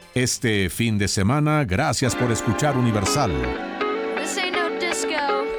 Este fin de semana, gracias por escuchar Universal. This ain't no disco.